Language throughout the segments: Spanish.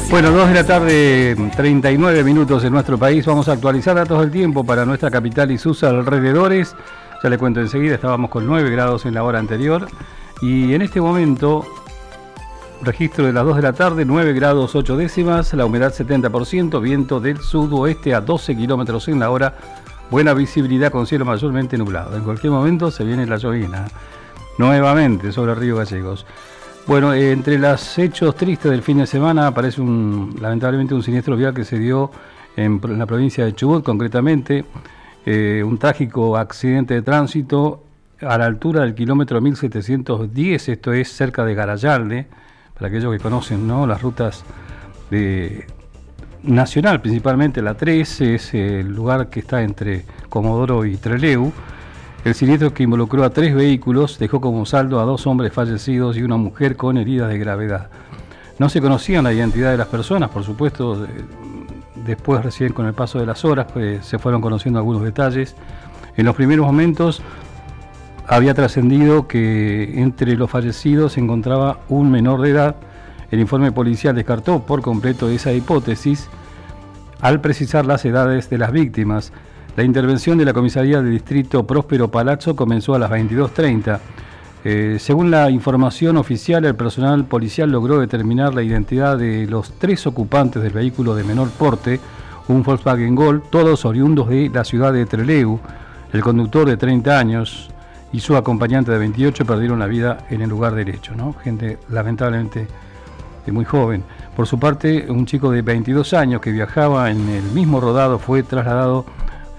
Bueno, 2 de la tarde, 39 minutos en nuestro país. Vamos a actualizar datos del tiempo para nuestra capital y sus alrededores. Ya le cuento enseguida, estábamos con 9 grados en la hora anterior. Y en este momento, registro de las 2 de la tarde, 9 grados 8 décimas, la humedad 70%, viento del sudoeste a 12 kilómetros en la hora, buena visibilidad con cielo mayormente nublado. En cualquier momento se viene la llovina, nuevamente sobre el río Gallegos. Bueno, entre los hechos tristes del fin de semana aparece lamentablemente un siniestro vial que se dio en la provincia de Chubut, concretamente un trágico accidente de tránsito a la altura del kilómetro 1710, esto es cerca de Garayalde, para aquellos que conocen, ¿no?, las rutas de nacional, principalmente la 3, es el lugar que está entre Comodoro y Trelew. El siniestro, que involucró a 3 vehículos, dejó como saldo a 2 hombres fallecidos y una mujer con heridas de gravedad. No se conocían la identidad de las personas, por supuesto. Después, recién con el paso de las horas, pues, se fueron conociendo algunos detalles. En los primeros momentos había trascendido que entre los fallecidos se encontraba un menor de edad. El informe policial descartó por completo esa hipótesis al precisar las edades de las víctimas. La intervención de la comisaría del distrito Próspero Palazzo comenzó a las 22:30. Según la información oficial, el personal policial logró determinar la identidad de los 3 ocupantes del vehículo de menor porte, un Volkswagen Gol, todos oriundos de la ciudad de Trelew. El conductor, de 30 años, y su acompañante de 28 perdieron la vida en el lugar del hecho, ¿no? Gente lamentablemente muy joven. Por su parte, un chico de 22 años que viajaba en el mismo rodado fue trasladado.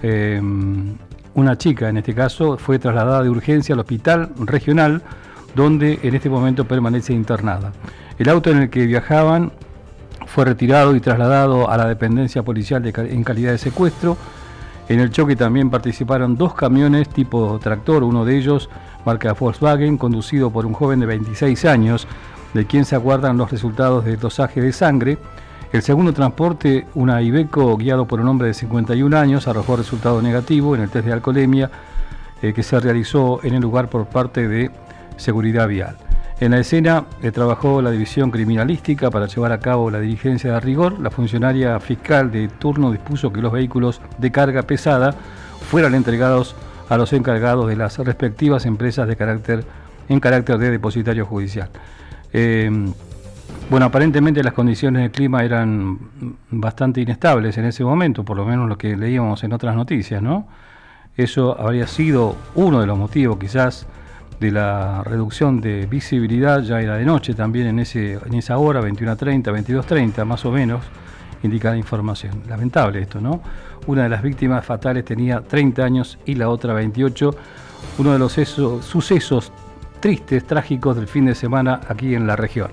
Una chica, en este caso, fue trasladada de urgencia al hospital regional, donde en este momento permanece internada. El auto en el que viajaban fue retirado y trasladado a la dependencia policial en calidad de secuestro. En el choque también participaron 2 camiones tipo tractor, uno de ellos marca Volkswagen, conducido por un joven de 26 años, de quien se aguardan los resultados de dosaje de sangre. El segundo transporte, una Iveco guiado por un hombre de 51 años, arrojó resultado negativo en el test de alcoholemia que se realizó en el lugar por parte de Seguridad Vial. En la escena trabajó la división criminalística para llevar a cabo la diligencia de rigor. La funcionaria fiscal de turno dispuso que los vehículos de carga pesada fueran entregados a los encargados de las respectivas empresas en carácter de depositario judicial. Bueno, aparentemente las condiciones del clima eran bastante inestables en ese momento, por lo menos lo que leíamos en otras noticias, ¿no? Eso habría sido uno de los motivos, quizás, de la reducción de visibilidad. Ya era de noche también en esa hora, 21:30, 22:30, más o menos, indica la información. Lamentable esto, ¿no? Una de las víctimas fatales tenía 30 años y la otra 28. Uno de los sucesos tristes, trágicos del fin de semana aquí en la región.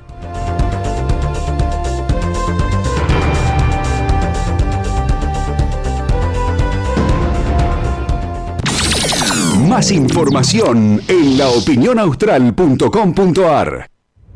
Más información en laopinionaustral.com.ar.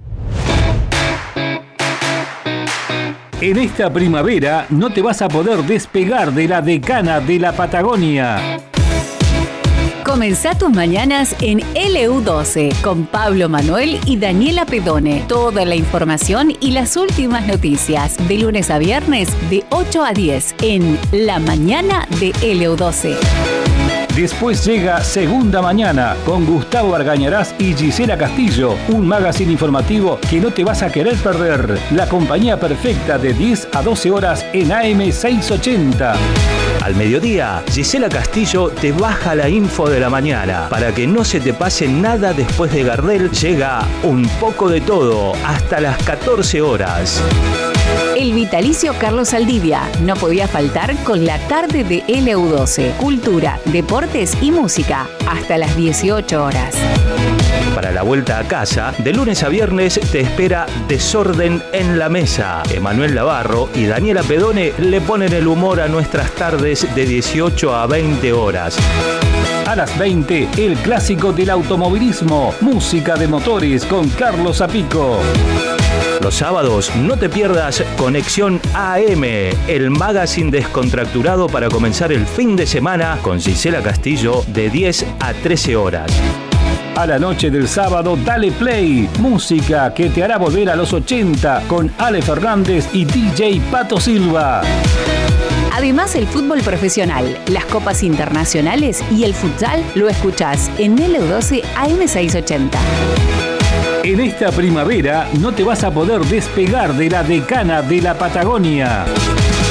En esta primavera no te vas a poder despegar de la decana de la Patagonia. Comenzá tus mañanas en LU12 con Pablo Manuel y Daniela Pedone. Toda la información y las últimas noticias de lunes a viernes de 8 a 10 en La Mañana de LU12. Después llega Segunda Mañana con Gustavo Argañarás y Gisela Castillo, un magazine informativo que no te vas a querer perder. La compañía perfecta de 10 a 12 horas en AM 680. Al mediodía, Gisela Castillo te baja la info de la mañana. Para que no se te pase nada después de Gardel, llega Un poco de todo hasta las 14 horas. El vitalicio Carlos Saldivia no podía faltar con la tarde de LU12. Cultura, deportes y música hasta las 18 horas. Para la vuelta a casa, de lunes a viernes te espera Desorden en la Mesa. Emanuel Navarro y Daniela Pedone le ponen el humor a nuestras tardes de 18 a 20 horas. A las 20, el clásico del automovilismo, música de motores con Carlos Zapico. Los sábados no te pierdas Conexión AM, el magazine descontracturado para comenzar el fin de semana con Gisela Castillo de 10 a 13 horas. A la noche del sábado, dale play. Música que te hará volver a los 80 con Ale Fernández y DJ Pato Silva. Además, el fútbol profesional, las copas internacionales y el futsal lo escuchás en LU12 AM680. En esta primavera no te vas a poder despegar de la decana de la Patagonia.